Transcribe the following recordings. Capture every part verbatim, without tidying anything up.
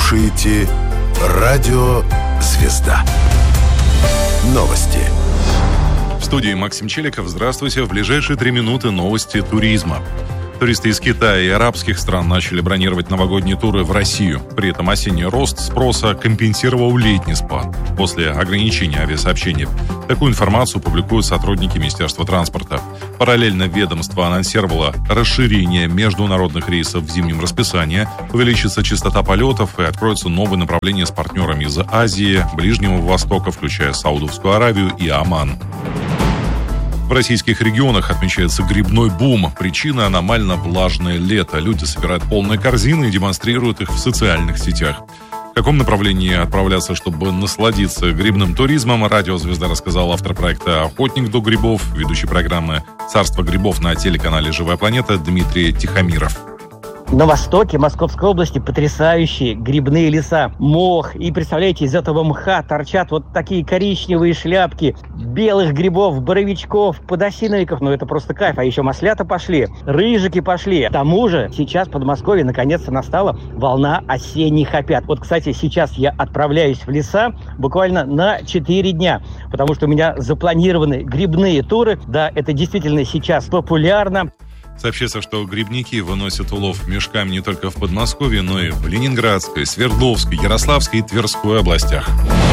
слушаете Радио «Звезда». Новости. В студии Максим Челиков. Здравствуйте. В ближайшие три минуты новости туризма. Туристы из Китая и арабских стран начали бронировать новогодние туры в Россию. При этом осенний рост спроса компенсировал летний спад после ограничения авиасообщения. Такую информацию публикуют сотрудники Министерства транспорта. Параллельно ведомство анонсировало расширение международных рейсов в зимнем расписании, увеличится частота полетов и откроются новые направления с партнерами из Азии, Ближнего Востока, включая Саудовскую Аравию и Оман. В российских регионах отмечается грибной бум. Причина – аномально влажное лето. Люди собирают полные корзины и демонстрируют их в социальных сетях. В каком направлении отправляться, чтобы насладиться грибным туризмом, «Радио Звезда» рассказал автор проекта «Охотник до грибов», ведущий программы «Царство грибов» на телеканале «Живая планета» Дмитрий Тихомиров. На востоке Московской области потрясающие грибные леса, мох. И представляете, из этого мха торчат вот такие коричневые шляпки белых грибов, боровичков, подосиновиков. Ну это просто кайф. А еще маслята пошли, рыжики пошли. К тому же сейчас в Подмосковье наконец-то настала волна осенних опят. Вот, кстати, сейчас я отправляюсь в леса буквально на четыре дня, потому что у меня запланированы грибные туры. Да, это действительно сейчас популярно. Сообщается, что грибники выносят улов мешками не только в Подмосковье, но и в Ленинградской, Свердловской, Ярославской и Тверской областях.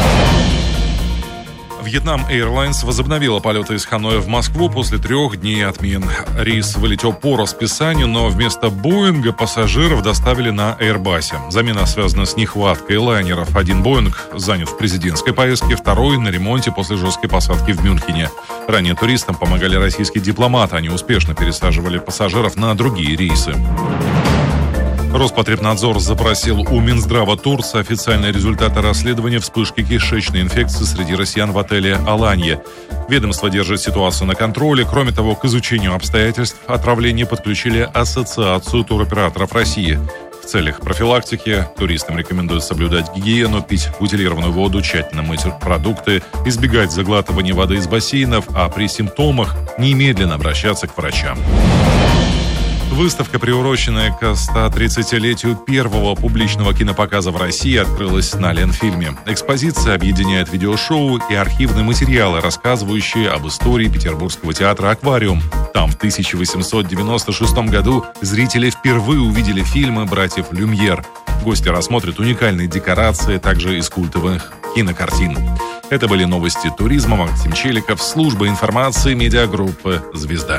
Вьетнам Airlines возобновила полеты из Ханоя в Москву после трех дней отмен. Рейс вылетел по расписанию, но вместо Боинга пассажиров доставили на Airbus. Замена связана с нехваткой лайнеров. Один Боинг занят в президентской поездке, второй на ремонте после жесткой посадки в Мюнхене. Ранее туристам помогали российские дипломаты. Они успешно пересаживали пассажиров на другие рейсы. Роспотребнадзор запросил у Минздрава Турции официальные результаты расследования вспышки кишечной инфекции среди россиян в отеле «Аланья». Ведомство держит ситуацию на контроле. Кроме того, к изучению обстоятельств отравления подключили Ассоциацию туроператоров России. В целях профилактики туристам рекомендуют соблюдать гигиену, пить бутилированную воду, тщательно мыть продукты, избегать заглатывания воды из бассейнов, а при симптомах немедленно обращаться к врачам. Выставка, приуроченная к ста тридцатилетию первого публичного кинопоказа в России, открылась на Ленфильме. Экспозиция объединяет видеошоу и архивные материалы, рассказывающие об истории Петербургского театра «Аквариум». Там в тысяча восемьсот девяносто шестом году зрители впервые увидели фильмы братьев Люмьер. Гости рассмотрят уникальные декорации, также из культовых кинокартин. Это были новости туризма. Максим Челиков, служба информации медиагруппы «Звезда».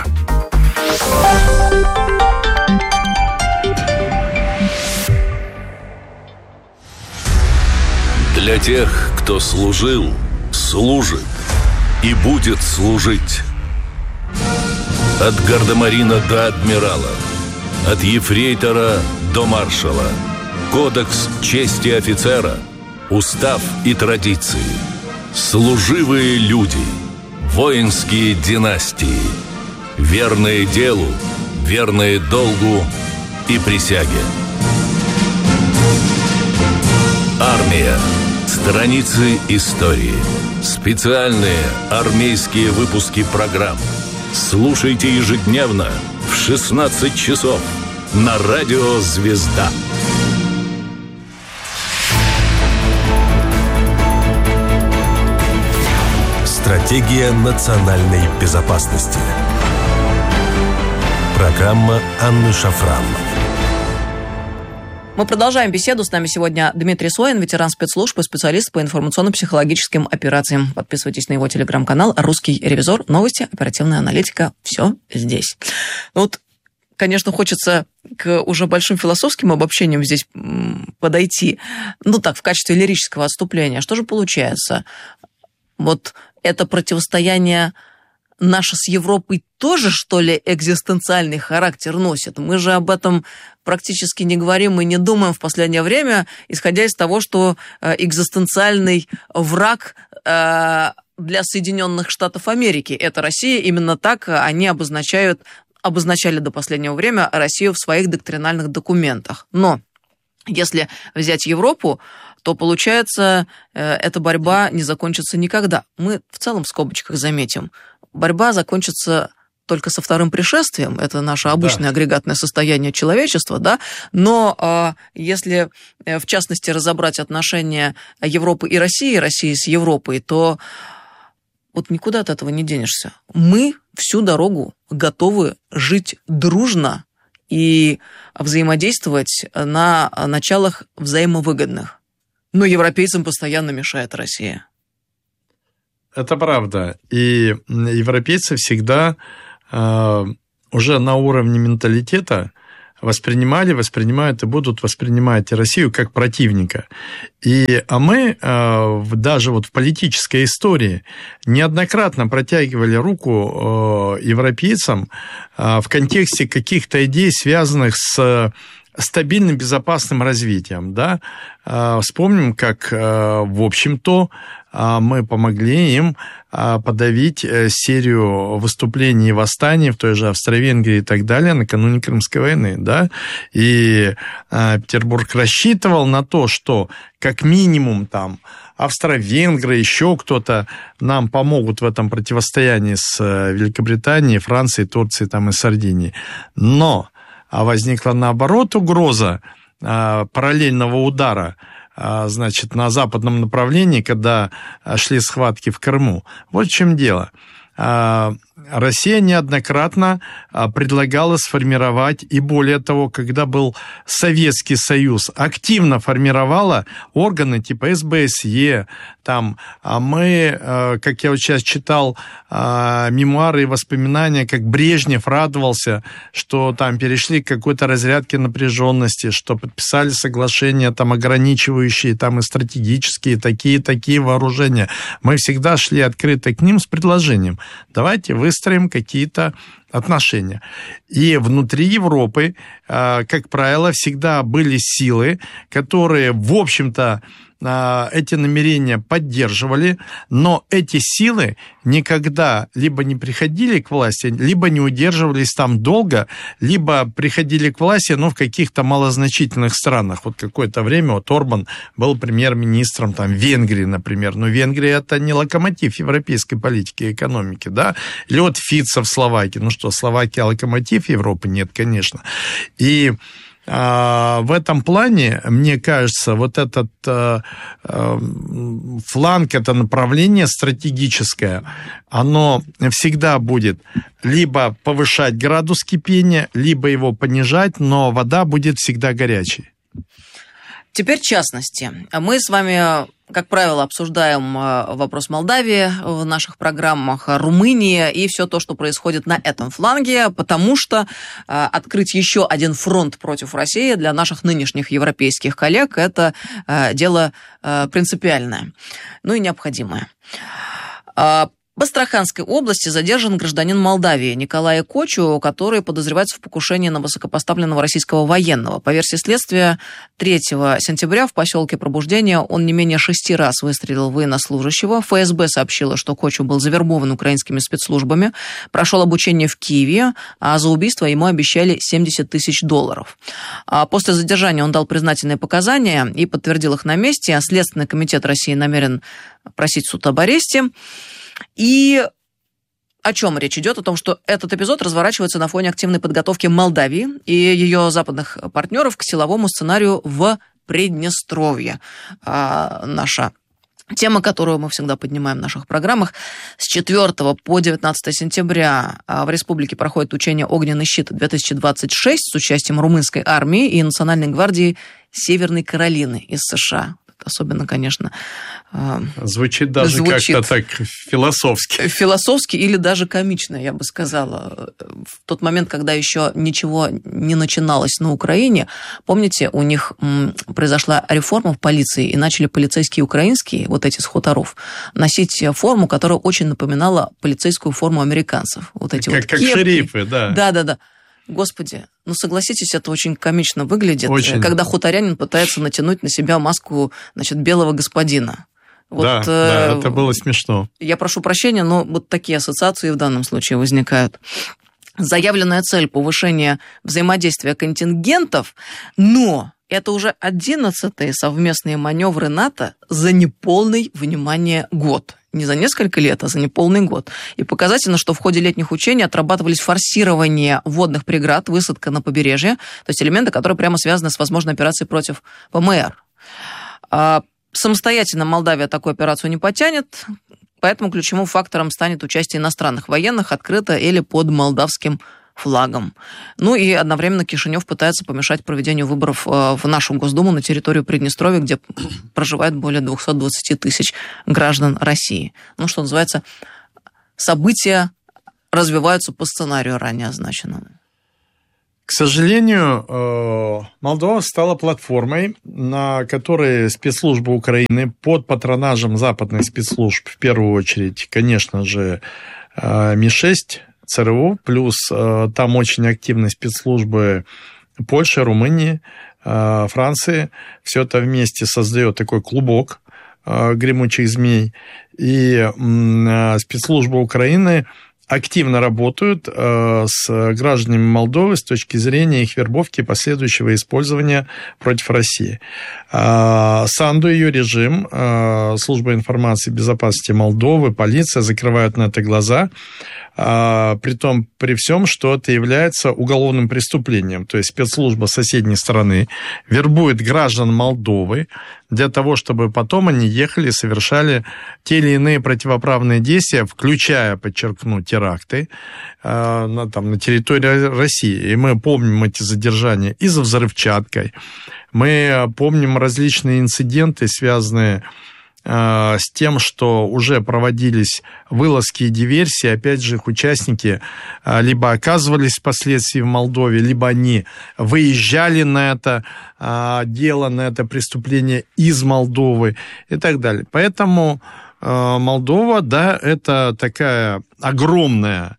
Для тех, кто служил, служит и будет служить. От гардемарина до адмирала, от ефрейтора до маршала. Кодекс чести офицера, устав и традиции. Служивые люди, воинские династии. Верные делу, верные долгу и присяге. Армия. Страницы истории. Специальные армейские выпуски программ. Слушайте ежедневно в шестнадцать часов на Радио «Звезда». Стратегия национальной безопасности. Программа Анны Шафран. Мы продолжаем беседу. С нами сегодня Дмитрий Соин, ветеран спецслужб и специалист по информационно-психологическим операциям. Подписывайтесь на его телеграм-канал «Русский ревизор». Новости, оперативная аналитика. Все здесь. Ну вот, конечно, хочется к уже большим философским обобщениям здесь подойти. Ну так, в качестве лирического отступления. Что же получается? Вот это противостояние наше с Европой тоже, что ли, экзистенциальный характер носит? Мы же об этом практически не говорим и не думаем в последнее время, исходя из того, что экзистенциальный враг для Соединенных Штатов Америки – это Россия. Именно так они обозначают, обозначали до последнего времени Россию в своих доктринальных документах. Но если взять Европу, то, получается, эта борьба не закончится никогда. Мы в целом в скобочках заметим. Борьба закончится только со вторым пришествием, это наше обычное да. агрегатное состояние человечества, да, но э, если, в частности, разобрать отношения Европы и России, России с Европой, то вот никуда от этого не денешься. Мы всю дорогу готовы жить дружно и взаимодействовать на началах взаимовыгодных. Но европейцам постоянно мешает Россия. Это правда. И европейцы всегда э, уже на уровне менталитета воспринимали, воспринимают и будут воспринимать Россию как противника. И, а мы э, даже вот в политической истории неоднократно протягивали руку э, европейцам э, в контексте каких-то идей, связанных с стабильным, безопасным развитием. Да? Э, вспомним, как, э, в общем-то, мы помогли им подавить серию выступлений и восстаний в той же Австро-Венгрии и так далее накануне Крымской войны. Да? И Петербург рассчитывал на то, что как минимум там австро-венгры, еще кто-то нам помогут в этом противостоянии с Великобританией, Францией, Турцией там, и Сардинией. Но возникла наоборот угроза параллельного удара, значит, на западном направлении, когда шли схватки в Крыму. Вот в чем дело. Россия неоднократно предлагала сформировать, и более того, когда был Советский Союз, активно формировала органы типа эс бэ эс е. Там, а мы, как я вот сейчас читал мемуары и воспоминания, как Брежнев радовался, что там перешли к какой-то разрядке напряженности, что подписали соглашения там ограничивающие там и стратегические такие-такие вооружения. Мы всегда шли открыто к ним с предложением: давайте выстроим какие-то отношения. И внутри Европы, как правило, всегда были силы, которые, в общем-то, эти намерения поддерживали, но эти силы никогда либо не приходили к власти, либо не удерживались там долго, либо приходили к власти, но в каких-то малозначительных странах. Вот какое-то время вот Орбан был премьер-министром там Венгрии, например. Но Венгрия — это не локомотив европейской политики и экономики, да? Или вот Фица в Словакии. Ну что, Словакия — локомотив Европы? Нет, конечно. И в этом плане, мне кажется, вот этот э, э, фланг, это направление стратегическое, оно всегда будет либо повышать градус кипения, либо его понижать, но вода будет всегда горячей. Теперь частности. Мы с вами, как правило, обсуждаем вопрос Молдавии в наших программах, Румынии и все то, что происходит на этом фланге, потому что открыть еще один фронт против России для наших нынешних европейских коллег – это дело принципиальное, ну и необходимое. В Астраханской области задержан гражданин Молдавии Николай Кочу, который подозревается в покушении на высокопоставленного российского военного. По версии следствия, третьего сентября в поселке Пробуждение он не менее шести раз выстрелил в военнослужащего. эф эс бэ сообщила, что Кочу был завербован украинскими спецслужбами, прошел обучение в Киеве, а за убийство ему обещали семьдесят тысяч долларов. После задержания он дал признательные показания и подтвердил их на месте. Следственный комитет России намерен просить суд об аресте. И о чем речь идет? О том, что этот эпизод разворачивается на фоне активной подготовки Молдавии и ее западных партнеров к силовому сценарию в Приднестровье. А наша тема, которую мы всегда поднимаем в наших программах. С четвёртого по девятнадцатое сентября в республике проходит учение «Огненный щит-две тысячи двадцать шесть» с участием румынской армии и Национальной гвардии Северной Каролины из США. Особенно, конечно, звучит даже звучит как-то так философски. Философски или даже комично, я бы сказала. В тот момент, когда еще ничего не начиналось на Украине, помните, у них произошла реформа в полиции, и начали полицейские украинские, вот эти с хуторов, носить форму, которая очень напоминала полицейскую форму американцев. Вот эти как, вот как кепки. Шерифы, да. Да-да-да. Господи, ну согласитесь, это очень комично выглядит, очень. Когда хуторянин пытается натянуть на себя маску, значит, белого господина. Вот, да, э, да, это было смешно. Я прошу прощения, но вот такие ассоциации в данном случае возникают. Заявленная цель повышения взаимодействия контингентов, но это уже одиннадцатые совместные маневры НАТО за неполный, внимание, год. Не за несколько лет, а за неполный год. И показательно, что в ходе летних учений отрабатывались форсирование водных преград, высадка на побережье, то есть элементы, которые прямо связаны с возможной операцией против ПМР. А самостоятельно Молдавия такую операцию не потянет, поэтому ключевым фактором станет участие иностранных военных открыто или под молдавским флагом. Ну и одновременно Кишинев пытается помешать проведению выборов в нашу Госдуму на территорию Приднестровья, где проживает более двести двадцать тысяч граждан России. Ну, что называется, события развиваются по сценарию ранее означенному. К сожалению, Молдова стала платформой, на которой спецслужбы Украины под патронажем западных спецслужб, в первую очередь, конечно же, Ми шесть, ЦРУ, плюс э, там очень активны спецслужбы Польши, Румынии, э, Франции. Все это вместе создает такой клубок э, гремучих змей. И э, спецслужбы Украины активно работают э, с гражданами Молдовы с точки зрения их вербовки и последующего использования против России. Э, Санду и ее режим, э, Служба информации и безопасности Молдовы, полиция закрывают на это глаза. А, при том, при всем, что это является уголовным преступлением. То есть спецслужба соседней страны вербует граждан Молдовы для того, чтобы потом они ехали и совершали те или иные противоправные действия, включая, подчеркну, теракты а, на, там, на территории России. И мы помним эти задержания и за взрывчаткой. Мы помним различные инциденты, связанные с тем, что уже проводились вылазки и диверсии, опять же, их участники либо оказывались впоследствии в Молдове, либо они выезжали на это дело, на это преступление из Молдовы и так далее. Поэтому Молдова, да, это такая огромная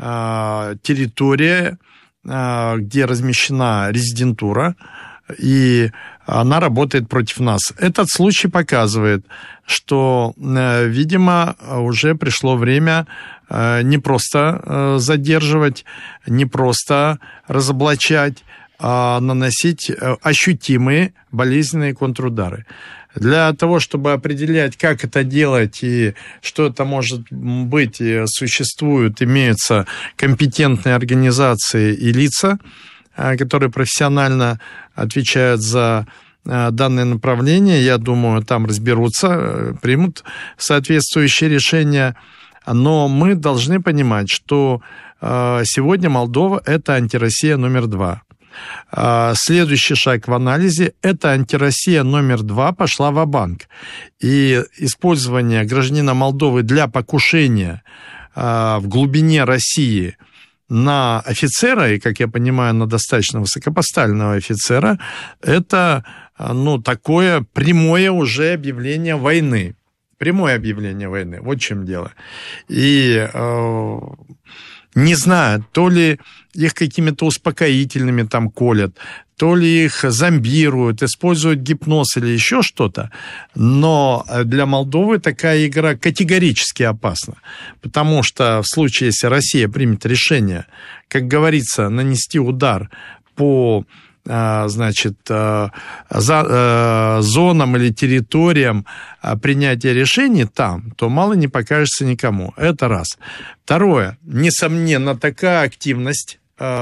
территория, где размещена резидентура, и она работает против нас. Этот случай показывает, что, видимо, уже пришло время не просто задерживать, не просто разоблачать, а наносить ощутимые болезненные контрудары. Для того, чтобы определять, как это делать и что это может быть, существуют, имеются компетентные организации и лица, которые профессионально отвечают за данное направление. Я думаю, там разберутся, примут соответствующие решения. Но мы должны понимать, что сегодня Молдова – это антироссия номер два. Следующий шаг в анализе – это антироссия номер два пошла ва-банк. И использование гражданина Молдовы для покушения в глубине России – на офицера, и, как я понимаю, на достаточно высокопоставленного офицера, это, ну, такое прямое уже объявление войны. Прямое объявление войны. Вот в чем дело. И э, не знаю, то ли их какими-то успокоительными там колят, то ли их зомбируют, используют гипноз или еще что-то, но для Молдовы такая игра категорически опасна, потому что в случае, если Россия примет решение, как говорится, нанести удар по, значит, за, зонам или территориям принятия решений там, то мало не покажется никому. Это раз. Второе. Несомненно, такая активность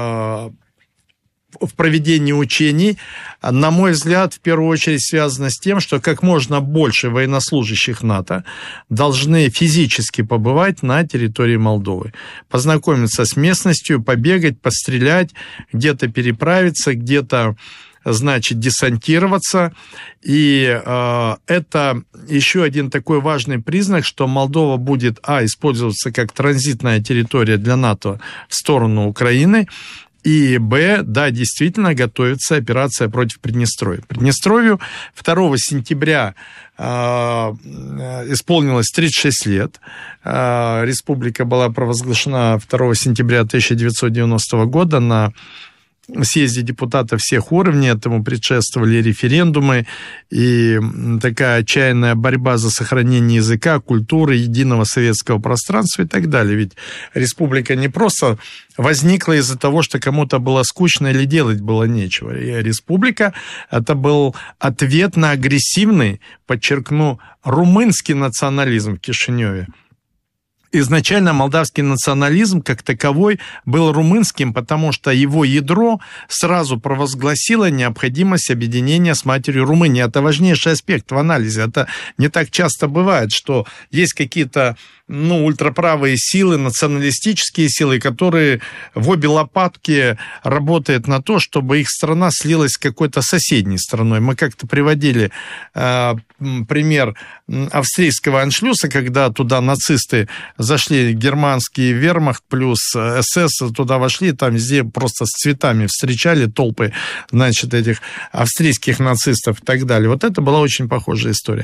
в проведении учений, на мой взгляд, в первую очередь связано с тем, что как можно больше военнослужащих НАТО должны физически побывать на территории Молдовы, познакомиться с местностью, побегать, пострелять, где-то переправиться, где-то, значит, десантироваться. И э, это еще один такой важный признак, что Молдова будет, а, использоваться как транзитная территория для НАТО в сторону Украины, и, б, да, действительно готовится операция против Приднестровья. Приднестровью второго сентября э, исполнилось тридцать шесть лет. Э, республика была провозглашена второго сентября тысяча девятьсот девяностого года на съезде депутатов всех уровней, этому предшествовали референдумы и такая отчаянная борьба за сохранение языка, культуры, единого советского пространства и так далее. Ведь республика не просто возникла из-за того, что кому-то было скучно или делать было нечего. И республика – это был ответ на агрессивный, подчеркну, румынский национализм в Кишиневе. Изначально молдавский национализм как таковой был румынским, потому что его ядро сразу провозгласило необходимость объединения с матерью Румынии. Это важнейший аспект в анализе. Это не так часто бывает, что есть какие-то ну, ультраправые силы, националистические силы, которые в обе лопатки работают на то, чтобы их страна слилась с какой-то соседней страной. Мы как-то приводили э, пример австрийского аншлюса, когда туда нацисты зашли, германский вермахт плюс эс эс туда вошли, там везде просто с цветами встречали толпы, значит, этих австрийских нацистов и так далее. Вот это была очень похожая история.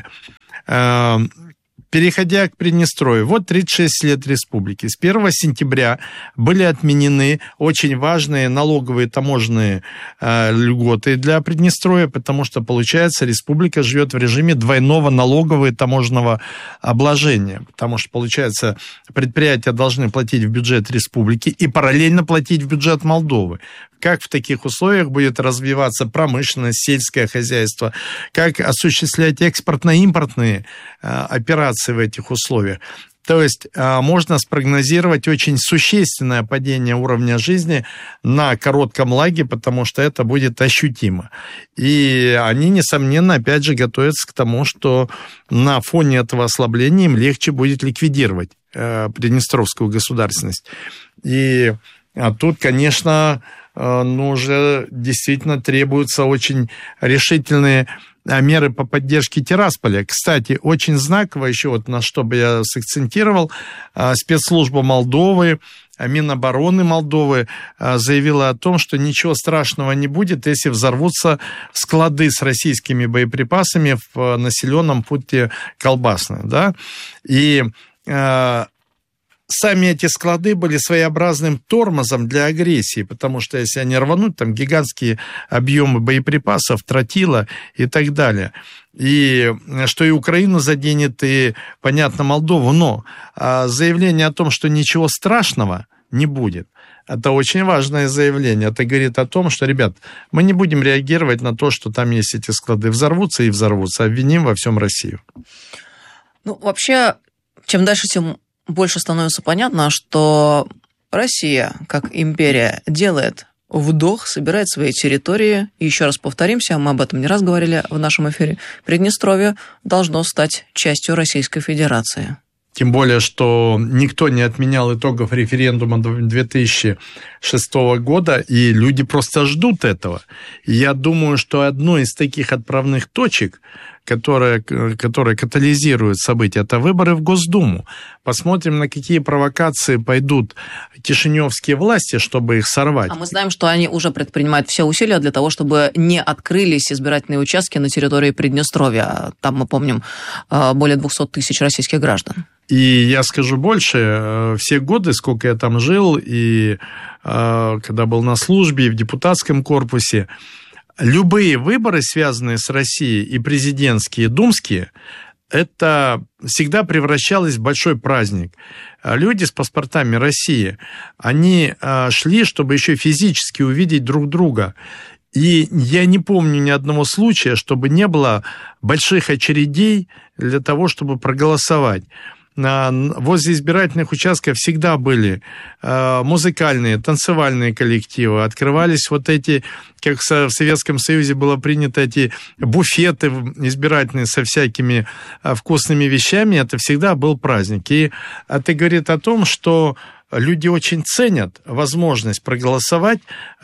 Э, Переходя к Приднестровью, вот тридцать шесть лет республики. С первого сентября были отменены очень важные налоговые таможенные э, льготы для Приднестровья, потому что, получается, республика живет в режиме двойного налогового и таможенного обложения. Потому что, получается, предприятия должны платить в бюджет республики и параллельно платить в бюджет Молдовы. Как в таких условиях будет развиваться промышленность, сельское хозяйство, как осуществлять экспортно-импортные э, операции в этих условиях. То есть э, можно спрогнозировать очень существенное падение уровня жизни на коротком лаге, потому что это будет ощутимо. И они, несомненно, опять же готовятся к тому, что на фоне этого ослабления им легче будет ликвидировать э, приднестровскую государственность. И а тут, конечно, ну, уже действительно требуются очень решительные меры по поддержке Тирасполя. Кстати, очень знаково еще, вот на что бы я сакцентировал, спецслужба Молдовы, Минобороны Молдовы заявила о том, что ничего страшного не будет, если взорвутся склады с российскими боеприпасами в населенном пункте Колбасное. Да? И сами эти склады были своеобразным тормозом для агрессии, потому что если они рванут, там гигантские объемы боеприпасов, тротила и так далее. И что и Украину заденет, и, понятно, Молдову. Но заявление о том, что ничего страшного не будет, это очень важное заявление. Это говорит о том, что, ребят, мы не будем реагировать на то, что там есть эти склады. Взорвутся и взорвутся. Обвиним во всем Россию. Ну, вообще, чем дальше, тем больше становится понятно, что Россия, как империя, делает вдох, собирает свои территории. И еще раз повторимся, мы об этом не раз говорили в нашем эфире, Приднестровье должно стать частью Российской Федерации. Тем более, что никто не отменял итогов референдума две тысячи шестого года, и люди просто ждут этого. И я думаю, что одной из таких отправных точек, которые, которые катализируют события, это выборы в Госдуму. Посмотрим, на какие провокации пойдут кишиневские власти, чтобы их сорвать. А мы знаем, что они уже предпринимают все усилия для того, чтобы не открылись избирательные участки на территории Приднестровья. Там, мы помним, более двухсот тысяч российских граждан. И я скажу больше, все годы, сколько я там жил, и когда был на службе, и в депутатском корпусе, любые выборы, связанные с Россией, и президентские, и думские, это всегда превращалось в большой праздник. Люди с паспортами России, они шли, чтобы еще физически увидеть друг друга. И я не помню ни одного случая, чтобы не было больших очередей для того, чтобы проголосовать. Возле избирательных участков всегда были музыкальные, танцевальные коллективы, открывались вот эти, как в Советском Союзе было принято, эти буфеты избирательные со всякими вкусными вещами, это всегда был праздник. И это говорит о том, что люди очень ценят возможность проголосовать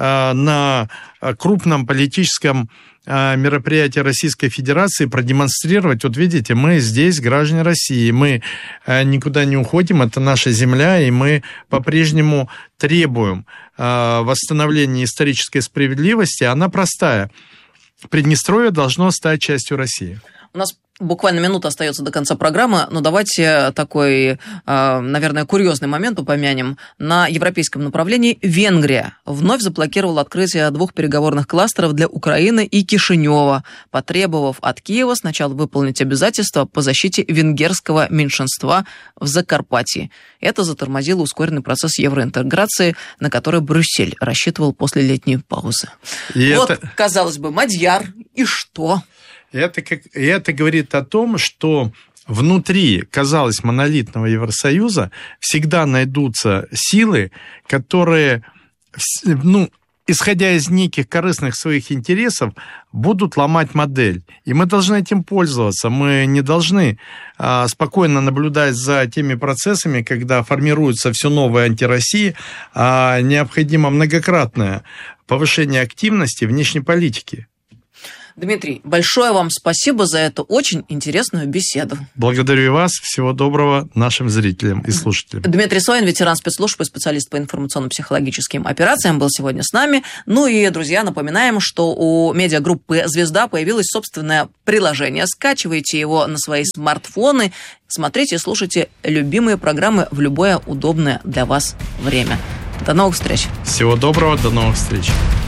на крупном политическом мероприятии Российской Федерации, продемонстрировать, вот видите, мы здесь, граждане России, мы никуда не уходим, это наша земля, и мы по-прежнему требуем восстановления исторической справедливости. Она простая. Приднестровье должно стать частью России. У нас буквально минута остается до конца программы, но давайте такой, наверное, курьезный момент упомянем. На европейском направлении Венгрия вновь заблокировала открытие двух переговорных кластеров для Украины и Кишинева, потребовав от Киева сначала выполнить обязательства по защите венгерского меньшинства в Закарпатье. Это затормозило ускоренный процесс евроинтеграции, на который Брюссель рассчитывал после летней паузы. И вот, это... казалось бы, мадьяр, и что? Это, как, это говорит о том, что внутри, казалось, монолитного Евросоюза всегда найдутся силы, которые, ну, исходя из неких корыстных своих интересов, будут ломать модель. И мы должны этим пользоваться. Мы не должны а, спокойно наблюдать за теми процессами, когда формируется все новое антироссия, а необходимо многократное повышение активности внешней политики. Дмитрий, большое вам спасибо за эту очень интересную беседу. Благодарю и вас. Всего доброго нашим зрителям и слушателям. Дмитрий Соин, ветеран спецслужб и специалист по информационно-психологическим операциям, был сегодня с нами. Ну и, друзья, напоминаем, что у медиагруппы «Звезда» появилось собственное приложение. Скачивайте его на свои смартфоны, смотрите и слушайте любимые программы в любое удобное для вас время. До новых встреч. Всего доброго, до новых встреч.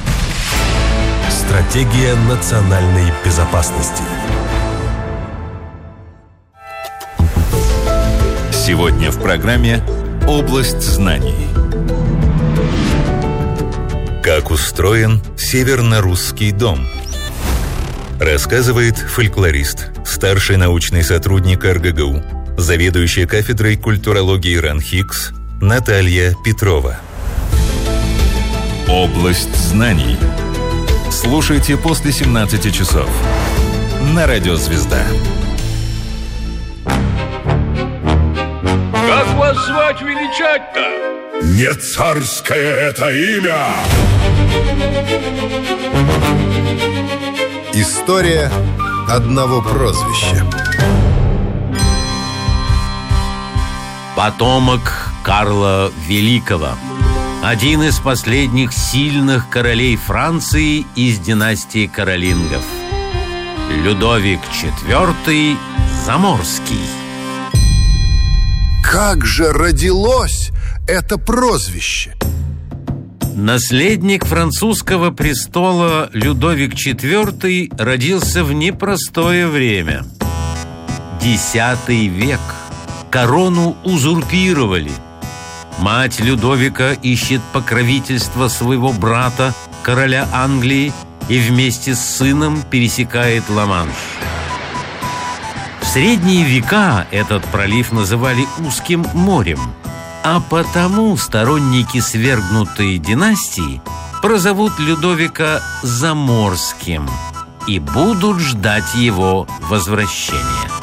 Стратегия национальной безопасности. Сегодня в программе «Область знаний». Как устроен Северно-Русский дом? Рассказывает фольклорист, старший научный сотрудник эр гэ гэ у, заведующая кафедрой культурологии РАНХИКС Наталья Петрова. «Область знаний». Слушайте после семнадцати часов на Радио Звезда. Как вас звать величать-то? Не царское это имя! История одного прозвища. Потомок Карла Великого. Один из последних сильных королей Франции из династии каролингов. Людовик четвёртый Заморский. Как же родилось это прозвище? Наследник французского престола Людовик четвёртый родился в непростое время. Десятый век. Корону узурпировали. Мать Людовика ищет покровительство своего брата, короля Англии, и вместе с сыном пересекает Ла-Манш. В средние века этот пролив называли Узким морем, а потому сторонники свергнутой династии прозовут Людовика Заморским и будут ждать его возвращения.